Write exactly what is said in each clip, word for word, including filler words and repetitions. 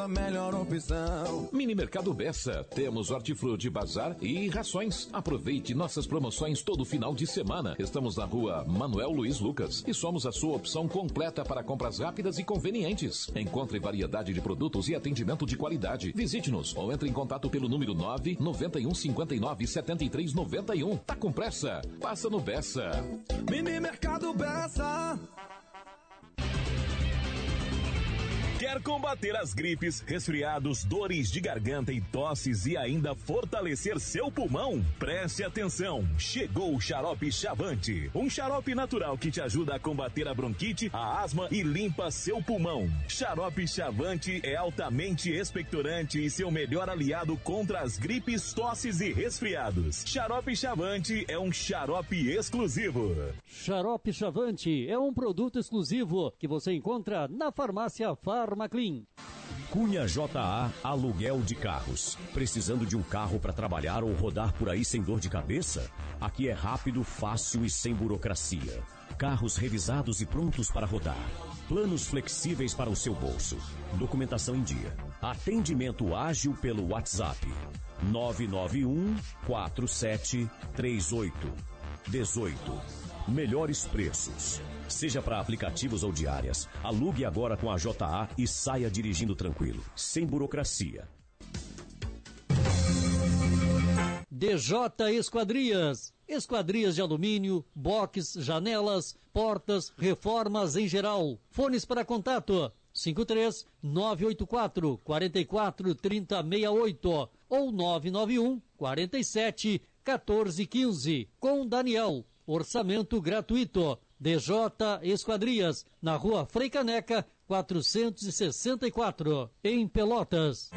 a melhor opção. Mini Mercado Bessa. Temos hortifruti, bazar e rações. Aproveite nossas promoções todo final de semana. Estamos na rua Manuel Luiz Lucas e somos a sua opção completa para compras rápidas e convenientes. Encontre variedade de produtos e atendimento de qualidade. Visite-nos ou entre em contato pelo número nove nove um cinco nove sete três nove um. Tá com pressa? Passa no Bessa. Mini Mercado Bessa. Quer combater as gripes, resfriados, dores de garganta e tosses e ainda fortalecer seu pulmão? Preste atenção! Chegou o Xarope Chavante, um xarope natural que te ajuda a combater a bronquite, a asma e limpa seu pulmão. Xarope Chavante é altamente expectorante e seu melhor aliado contra as gripes, tosses e resfriados. Xarope Chavante é um xarope exclusivo. Xarope Chavante é um produto exclusivo que você encontra na farmácia Farmaclean. Cunha J A Aluguel de Carros. Precisando de um carro para trabalhar ou rodar por aí sem dor de cabeça? Aqui é rápido, fácil e sem burocracia. Carros revisados e prontos para rodar. Planos flexíveis para o seu bolso. Documentação em dia. Atendimento ágil pelo WhatsApp. nove nove um quatro sete três oito um oito. Melhores preços. Seja para aplicativos ou diárias, alugue agora com a J A e saia dirigindo tranquilo, sem burocracia. D J Esquadrias. Esquadrias de alumínio, box, janelas, portas, reformas em geral. Fones para contato cinco três nove oito quatro quatro quatro três zero seis oito ou nove nove um quatro sete um quatro um cinco com Daniel. Orçamento gratuito. D J Esquadrias, na rua Frei Caneca, quatrocentos e sessenta e quatro, em Pelotas.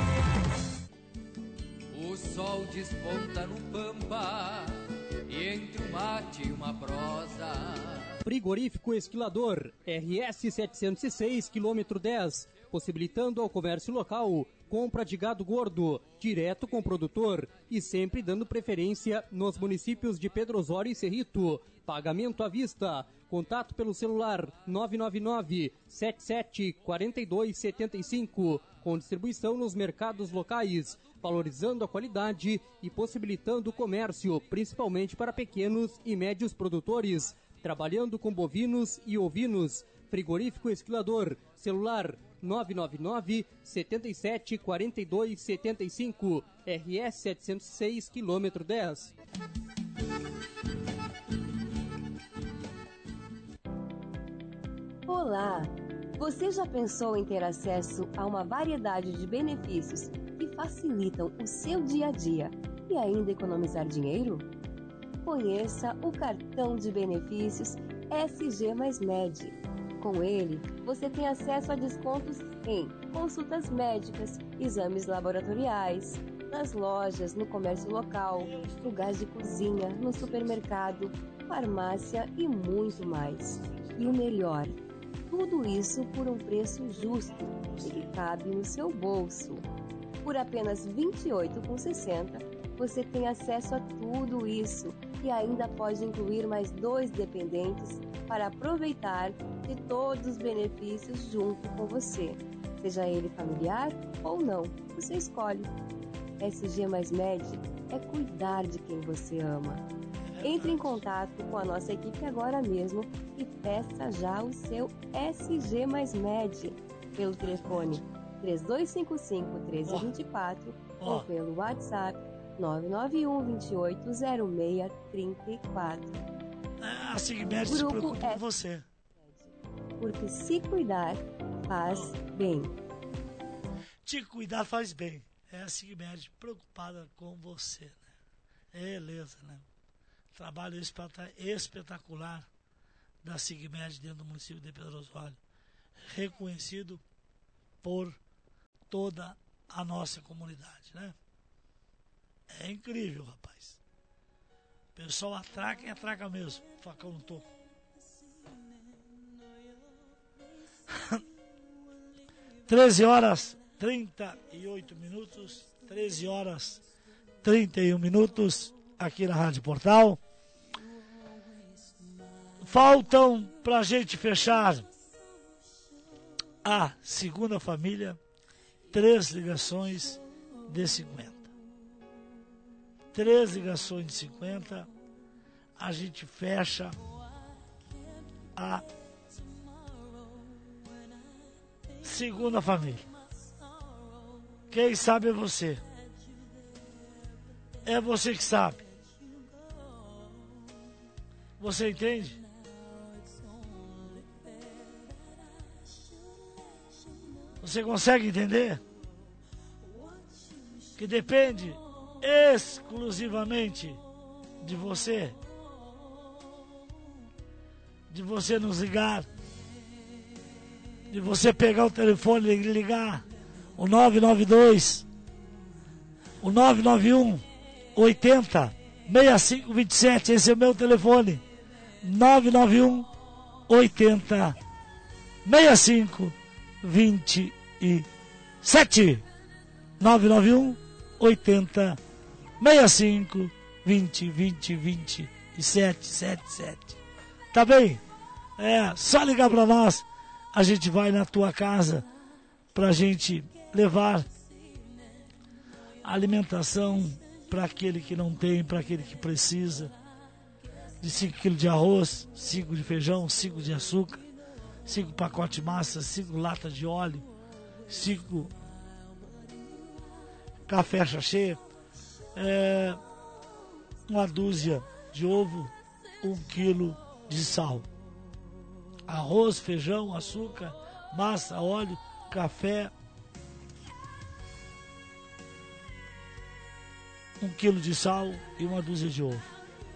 O sol desponta no Pampa, e entre um mate e uma prosa. Frigorífico Esquilador, R S setecentos e seis, quilômetro dez, possibilitando ao comércio local compra de gado gordo, direto com o produtor e sempre dando preferência nos municípios de Pedro Osório e Cerrito. Pagamento à vista. Contato pelo celular nove nove nove sete sete quatro dois sete cinco, com distribuição nos mercados locais, valorizando a qualidade e possibilitando o comércio, principalmente para pequenos e médios produtores, trabalhando com bovinos e ovinos. Frigorífico Esquilador, celular nove nove nove sete sete quatro dois sete cinco, R S setecentos e seis, quilômetro dez. Olá! Você já pensou em ter acesso a uma variedade de benefícios que facilitam o seu dia a dia e ainda economizar dinheiro? Conheça o cartão de benefícios S G mais Med. Com ele, você tem acesso a descontos em consultas médicas, exames laboratoriais, nas lojas, no comércio local, no gás de cozinha, no supermercado, farmácia e muito mais. E o melhor, tudo isso por um preço justo e que cabe no seu bolso. Por apenas vinte e oito reais e sessenta centavos, você tem acesso a tudo isso e ainda pode incluir mais dois dependentes para aproveitar de todos os benefícios junto com você. Seja ele familiar ou não, você escolhe. S G mais Med é cuidar de quem você ama. Entre em contato com a nossa equipe agora mesmo e peça já o seu S G mais Med pelo telefone três dois cinco cinco, um três dois quatro oh. ou pelo WhatsApp nove nove um, dois oito zero seis três quatro. Ah, a Sigmed se preocupa com você. Porque se cuidar faz bem. Te cuidar faz bem. É a Sigmed preocupada com você, né? Beleza, né? Trabalho espetacular da Sigmed dentro do município de Pedro Osório. Reconhecido por toda a nossa comunidade, né? É incrível, rapaz. O pessoal atraca e atraca mesmo. Facão no topo. treze horas trinta e oito minutos. treze horas trinta e um minutos aqui na Rádio Portal. Faltam pra gente fechar a segunda família três ligações de cinquenta. Três ligações de cinquenta, a gente fecha a segunda família. Quem sabe é você. É você que sabe. Você entende? Você consegue entender? Que depende exclusivamente de você. De você nos ligar. De você pegar o telefone e ligar. O nove nove dois. O nove nove um. oitenta, sessenta e cinco, vinte e sete. Esse é o meu telefone. nove nove um, oitenta, sessenta e cinco, vinte e sete. nove nove um, oitenta, sessenta e cinco, vinte, vinte, vinte e sete, setenta e sete. Tá bem? É, só ligar para nós. A gente vai na tua casa pra gente levar alimentação para aquele que não tem, para aquele que precisa. De cinco quilos de arroz, cinco de feijão, cinco de açúcar, cinco pacotes de massa, cinco latas de óleo, cinco café sachê, é, uma dúzia de ovo, um quilo de sal. Arroz, feijão, açúcar, massa, óleo, café, um quilo de sal e uma dúzia de ovo.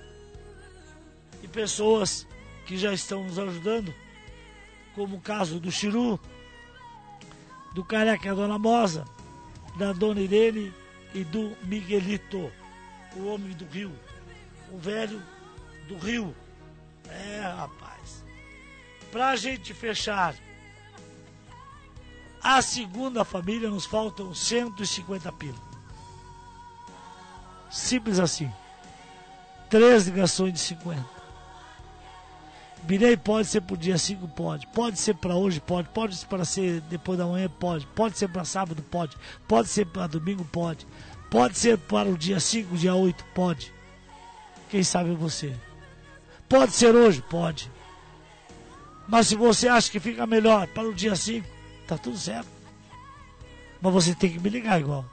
E pessoas que já estão nos ajudando, como o caso do Chiru, do Careca Dona Mosa, da Dona Irene e do Miguelito, o homem do Rio, o velho do Rio. É, rapaz. Pra gente fechar a segunda família, nos faltam cento e cinquenta pila. Simples assim. Três ligações de cinquenta. Birei pode ser pro dia cinco, pode. Pode ser para hoje, pode. Pode ser para ser depois da manhã, pode. Pode ser para sábado, pode. Pode ser para domingo, pode. Pode ser para o dia cinco, dia oito, pode. Quem sabe é você. Pode ser hoje, pode. Mas se você acha que fica melhor para o dia cinco, tá tudo certo. Mas você tem que me ligar igual.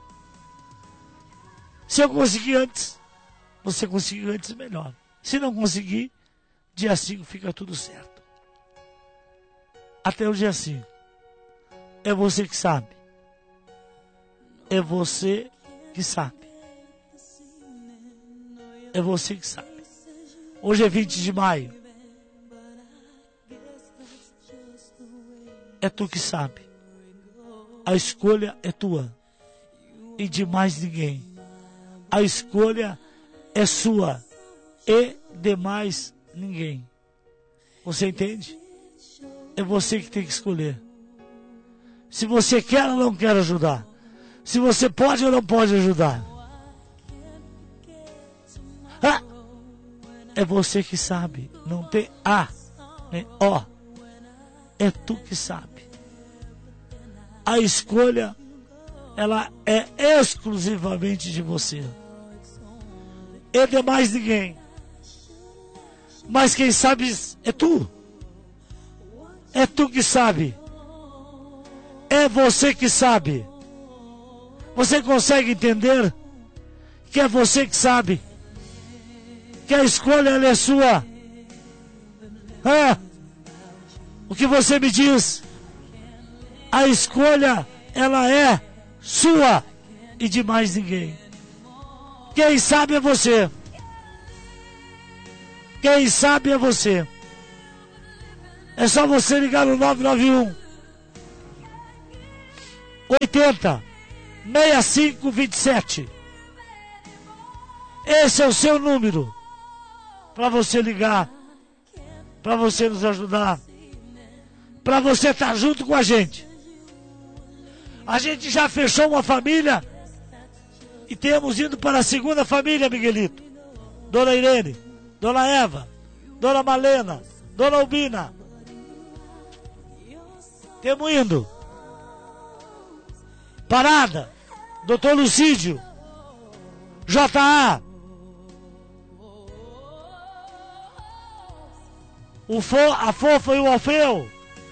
Se eu conseguir antes, você conseguir antes, melhor. Se não conseguir, dia cinco fica tudo certo. Até o dia cinco. É você que sabe. É você que sabe. É você que sabe. Hoje é vinte de maio. É tu que sabe. A escolha é tua. E de mais ninguém. A escolha é sua. E de mais ninguém. Você entende? É você que tem que escolher. Se você quer ou não quer ajudar. Se você pode ou não pode ajudar. Ah, é você que sabe. Não tem A nem O. É tu que sabe. A escolha, ela é exclusivamente de você. E de mais ninguém. Mas quem sabe é tu. É tu que sabe. É você que sabe. Você consegue entender que é você que sabe? Que a escolha ela é sua. Ah, o que você me diz? A escolha ela é sua e de mais ninguém. Quem sabe é você. Quem sabe é você. É só você ligar no nove nove um oitenta, sessenta e cinco, vinte e sete. Esse é o seu número para você ligar, para você nos ajudar, para você estar junto com a gente. A gente já fechou uma família e temos ido para a segunda família, Miguelito. Dona Irene, Dona Eva, Dona Malena, Dona Albina. Temos indo. Parada, doutor Lucídio, J A, o Fo, a Fofa e o Alfeu.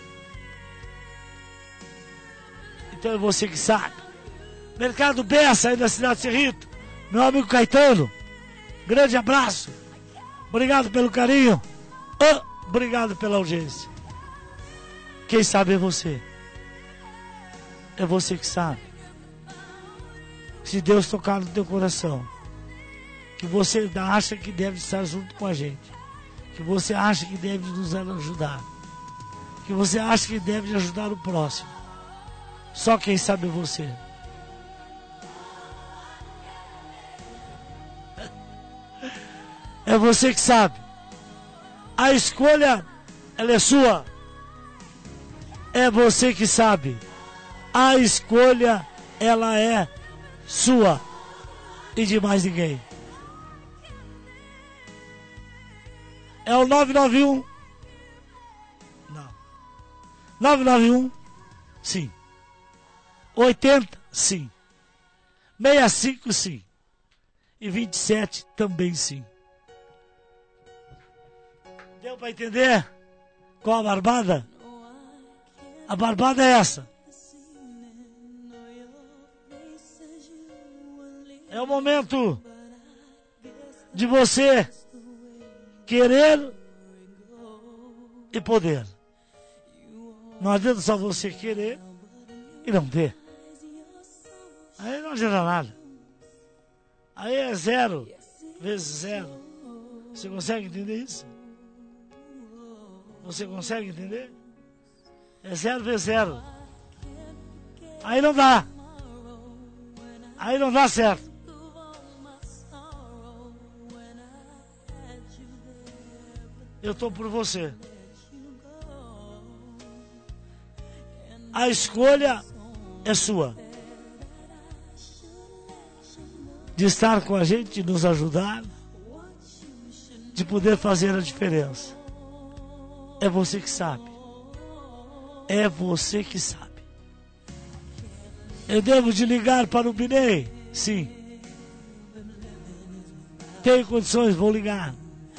Então é você que sabe. Mercado Bessa aí da cidade de Cerrito, meu amigo Caetano, grande abraço, obrigado pelo carinho, oh, obrigado pela audiência. Quem sabe é você. É você que sabe. Se Deus tocar no teu coração, que você acha que deve estar junto com a gente, que você acha que deve nos ajudar, que você acha que deve ajudar o próximo, só quem sabe é você. É você que sabe. A escolha, ela é sua. É você que sabe. A escolha, ela é sua e de mais ninguém. É o nove nove um. Não. nove nove um. Sim. oitenta. Sim. sessenta e cinco. Sim. E vinte e sete também sim. Deu pra entender qual a barbada? A barbada é essa. É o momento de você querer e poder. Não adianta só você querer e não ter. Aí não adianta nada. Aí é zero vezes zero. Você consegue entender isso? Você consegue entender? É zero vezes zero. Aí não dá. Aí não dá certo. Eu estou por você. A escolha é sua. De estar com a gente, de nos ajudar, de poder fazer a diferença. É você que sabe. É você que sabe. Eu devo de ligar para o Binei? Sim. Tenho condições, vou ligar.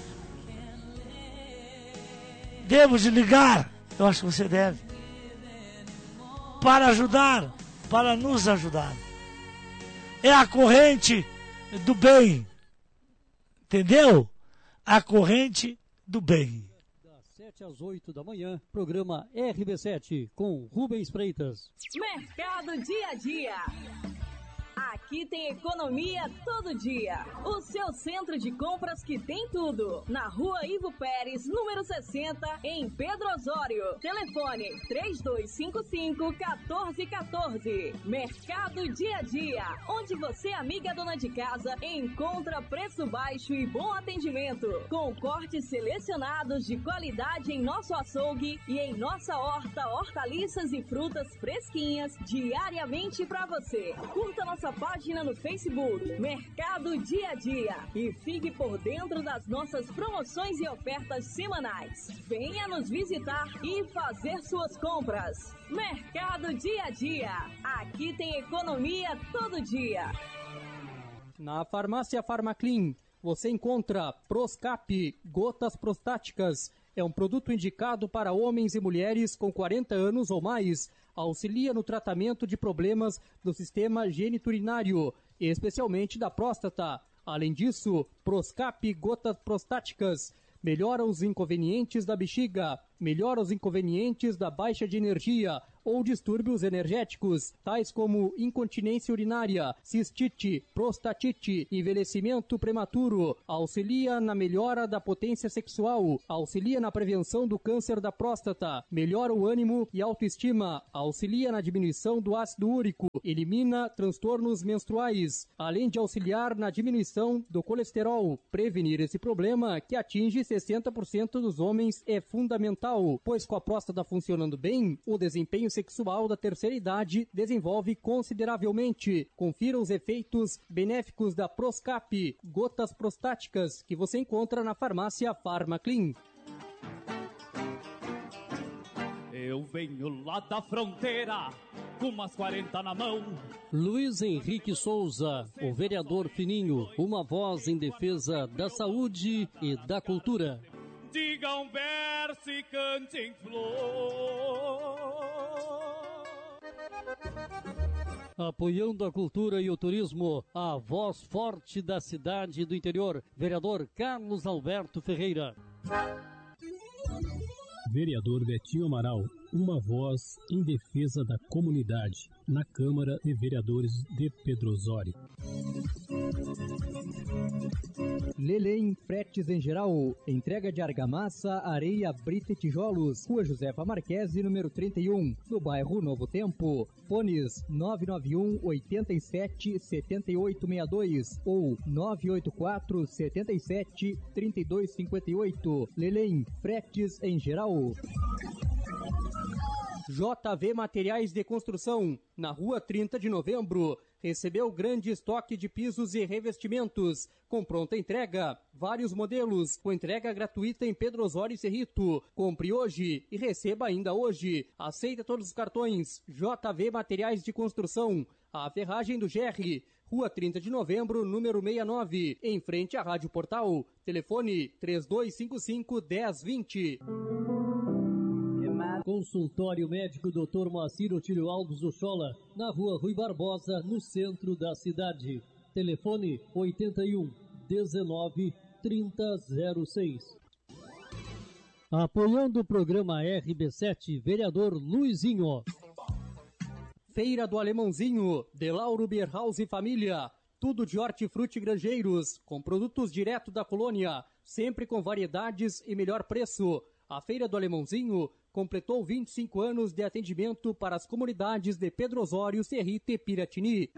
Devo de ligar? Eu acho que você deve. Para ajudar, para nos ajudar. É a corrente do bem. Entendeu? A corrente do bem. Das sete às oito da manhã, programa R B sete com Rubens Freitas. Mercado Dia a Dia. Aqui tem economia todo dia. O seu centro de compras que tem tudo. Na Rua Ivo Pérez, número sessenta, em Pedro Osório. Telefone três dois cinco cinco, um quatro um quatro. Mercado Dia a Dia, onde você, amiga dona de casa, encontra preço baixo e bom atendimento. Com cortes selecionados de qualidade em nosso açougue e em nossa horta, hortaliças e frutas fresquinhas diariamente para você. Curta nossa página no Facebook, Mercado Dia a Dia, e fique por dentro das nossas promoções e ofertas semanais. Venha nos visitar e fazer suas compras. Mercado Dia a Dia, aqui tem economia todo dia. Na farmácia Farmaclean, você encontra Proscap, gotas prostáticas. É um produto indicado para homens e mulheres com quarenta anos ou mais. Auxilia no tratamento de problemas do sistema geniturinário, especialmente da próstata. Além disso, Proscap gotas prostáticas melhora os inconvenientes da bexiga, melhora os inconvenientes da baixa de energia ou distúrbios energéticos, tais como incontinência urinária, cistite, prostatite, envelhecimento prematuro, auxilia na melhora da potência sexual, auxilia na prevenção do câncer da próstata, melhora o ânimo e autoestima, auxilia na diminuição do ácido úrico, elimina transtornos menstruais, além de auxiliar na diminuição do colesterol. Prevenir esse problema, que atinge sessenta por cento dos homens, é fundamental, pois com a próstata funcionando bem, o desempenho sexual da terceira idade desenvolve consideravelmente. Confira os efeitos benéficos da Proscap, gotas prostáticas, que você encontra na farmácia Farmaclean. Eu venho lá da fronteira, com umas quarenta na mão. Luiz Henrique Souza, o vereador fininho, uma voz em defesa da saúde e da cultura. Diga um verso e cante em flor. Apoiando a cultura e o turismo, a voz forte da cidade do interior, vereador Carlos Alberto Ferreira. Vereador Betinho Amaral, uma voz em defesa da comunidade, na Câmara de Vereadores de Pedro Osório. Lelém Fretes em Geral, entrega de argamassa, areia, brita e tijolos, Rua Josefa Marquesi, número trinta e um, no bairro Novo Tempo. Fones nove nove um, oito sete, sete oito seis dois ou nove oito quatro, sete sete, três dois cinco oito. Lelém Fretes em Geral. J V Materiais de Construção, na Rua trinta de Novembro, recebeu grande estoque de pisos e revestimentos, com pronta entrega, vários modelos, com entrega gratuita em Pedro Osório e Cerrito. Compre hoje e receba ainda hoje. Aceita todos os cartões. J V Materiais de Construção, a ferragem do G R, Rua trinta de Novembro, número sessenta e nove, em frente à Rádio Portal. Telefone três dois cinco cinco, dez vinte. Consultório Médico doutor Moacir Otílio Alves Ochola, na Rua Rui Barbosa, no centro da cidade. Telefone oitenta e um, dezenove, trinta, zero seis. Apoiando o programa R B sete, vereador Luizinho. Feira do Alemãozinho, de Lauro Bierhaus e Família. Tudo de hortifruti granjeiros, com produtos direto da colônia, sempre com variedades e melhor preço. A Feira do Alemãozinho completou vinte e cinco anos de atendimento para as comunidades de Pedro Osório, Cerrito e Piratini.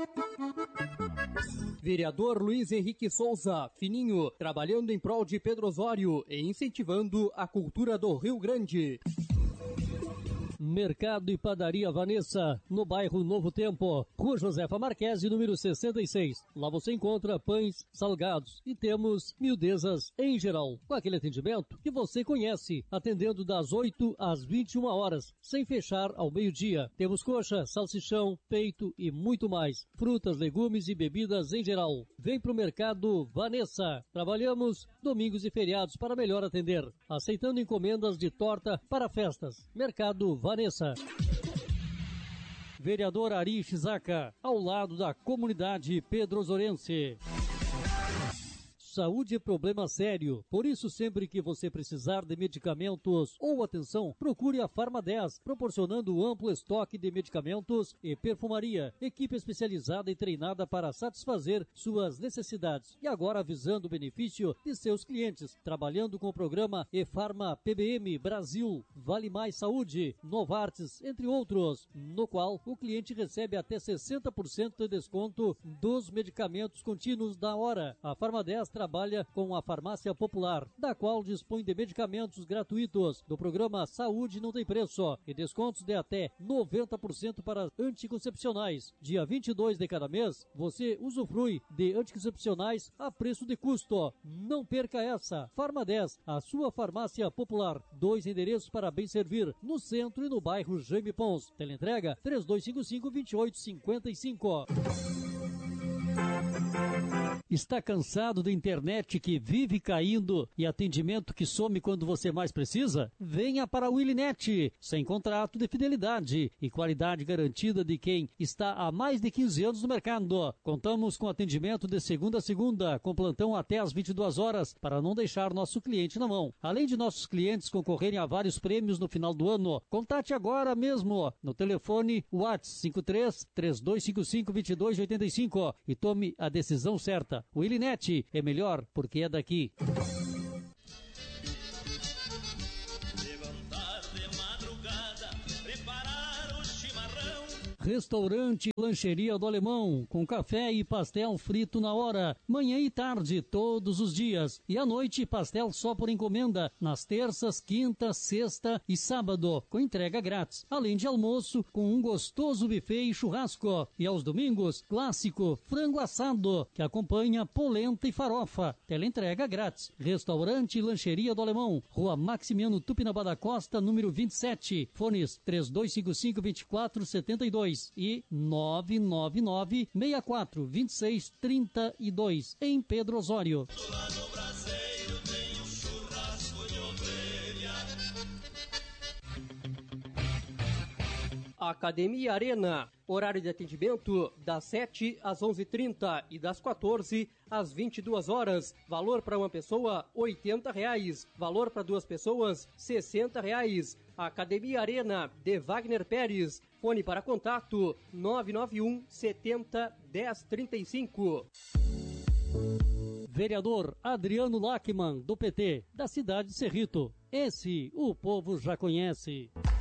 Vereador Luiz Henrique Souza, fininho, trabalhando em prol de Pedro Osório e incentivando a cultura do Rio Grande. Mercado e Padaria Vanessa, no bairro Novo Tempo, Rua Josefa Marquesi, número sessenta e seis. Lá você encontra pães, salgados e temos miudezas em geral, com aquele atendimento que você conhece, atendendo das oito às vinte e uma horas, sem fechar ao meio-dia. Temos coxa, salsichão, peito e muito mais. Frutas, legumes e bebidas em geral. Vem pro Mercado Vanessa. Trabalhamos domingos e feriados para melhor atender, aceitando encomendas de torta para festas. Mercado Vanessa. Vanessa. Vereador Ari Shizaka, ao lado da comunidade pedrosorense. Saúde é problema sério, por isso sempre que você precisar de medicamentos ou atenção, procure a Farma dez, proporcionando amplo estoque de medicamentos e perfumaria, equipe especializada e treinada para satisfazer suas necessidades. E agora visando o benefício de seus clientes, trabalhando com o programa E-Farma P B M Brasil, Vale Mais Saúde, Novartis, entre outros, no qual o cliente recebe até sessenta por cento de desconto dos medicamentos contínuos da hora. A Farma dez trabalha com a Farmácia Popular, da qual dispõe de medicamentos gratuitos do programa Saúde Não Tem Preço e descontos de até noventa por cento para anticoncepcionais. Dia vinte e dois de cada mês, você usufrui de anticoncepcionais a preço de custo. Não perca essa. Farma dez, a sua farmácia popular. Dois endereços para bem servir, no centro e no bairro Jaime Pons. Teleentrega três dois cinco cinco, dois oito cinco cinco. Está cansado da internet que vive caindo e atendimento que some quando você mais precisa? Venha para a Willinet, sem contrato de fidelidade e qualidade garantida de quem está há mais de quinze anos no mercado. Contamos com atendimento de segunda a segunda, com plantão até às vinte e duas horas, para não deixar nosso cliente na mão. Além de nossos clientes concorrerem a vários prêmios no final do ano, contate agora mesmo no telefone WhatsApp cinco três, três dois cinco cinco, dois dois oito cinco e tome a decisão certa. O Willinet é melhor porque é daqui. Restaurante Lancheria do Alemão, com café e pastel frito na hora, manhã e tarde, todos os dias. E à noite, pastel só por encomenda, nas terças, quinta, sexta e sábado, com entrega grátis. Além de almoço, com um gostoso buffet e churrasco. E aos domingos, clássico, frango assado, que acompanha polenta e farofa. Teleentrega grátis. Restaurante Lancheria do Alemão, Rua Maximiano Tupinambá da Costa, número vinte e sete. Fones três dois cinco cinco, dois quatro sete dois e nove nove nove, seis quatro, dois seis, três dois, em Pedro Osório. Academia Arena, horário de atendimento das sete às onze e trinta e das quatorze às vinte e duas horas. Valor para uma pessoa, oitenta reais. Valor para duas pessoas, sessenta reais. Academia Arena, de Wagner Pérez. Fone para contato, nove nove um, setenta, dez, trinta e cinco. Vereador Adriano Lachmann, do P T, da cidade de Cerrito. Esse o povo já conhece.